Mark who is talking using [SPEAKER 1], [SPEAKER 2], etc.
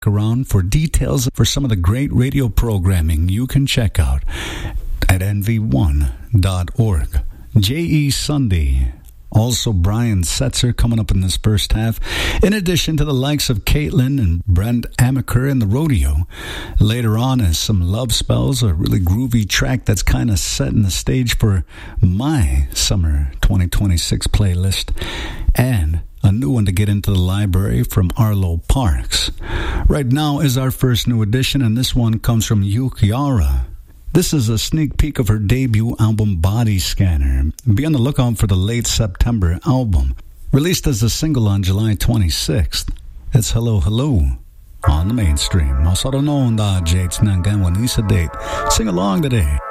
[SPEAKER 1] around for details for some of the great radio programming you can check out at nv1.org. J.E. Sunday. Also, Brian Setzer coming up in this first half, in addition to the likes of Caitlin and Brent Amaker in the rodeo. Later on is some Love Spells, a really groovy track that's kind of setting the stage for my summer 2026 playlist, and a new one to get into the library from Arlo Parks. Right now is our first new edition, and this one comes from Yukiara. This is a sneak peek of her debut album, Body Scanner. Be on the lookout for the late September album. Released as a single on July 26th. It's Hello Hello on the mainstream. Masaro no onda Jates Nangan Wanisa date. Sing along today.